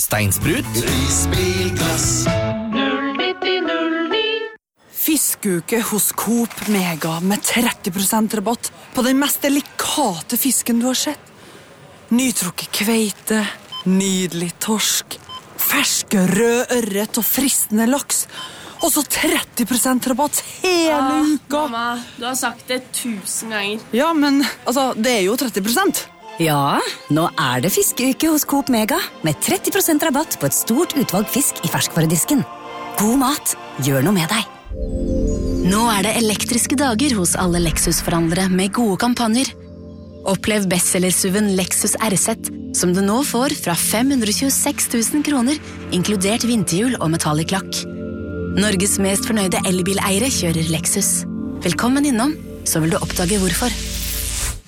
steinsprut, Risbilglass 09009. Fiskeuke hos Coop Mega med 30% rabatt på den mest delikate fisken du har sett. Nytrukket kveite, nydelig torsk, ferske rød ørret og fristende laks. Og så 30% rabatt hele uka. Mamma, du har sagt det 1000 ganger. Ja, men altså, det er jo 30%. Ja, nå er det fiskeuke hos Coop Mega med 30% rabatt på et stort utvalg fisk i ferskvaredisken. God mat, gjør noe med deg. Nå er det elektriske dager hos alle Lexus-forhandlere med gode kampanjer. Opplev bestsellersuven Lexus RZ, som du nå får fra 526 000 kroner, inkludert vinterhjul og metallic lakk. Norges mest fornøyde elbileiere kjører Lexus. Velkommen innom, så vil du oppdage hvorfor.